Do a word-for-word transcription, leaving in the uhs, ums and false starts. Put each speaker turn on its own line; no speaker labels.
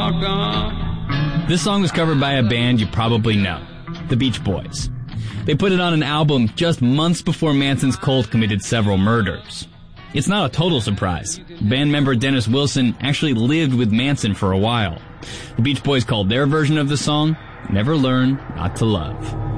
walk on.
This song was covered by a band you probably know, the Beach Boys. They put it on an album just months before Manson's cult committed several murders. It's not a total surprise. Band member Dennis Wilson actually lived with Manson for a while. The Beach Boys called their version of the song, Never Learn Not to Love.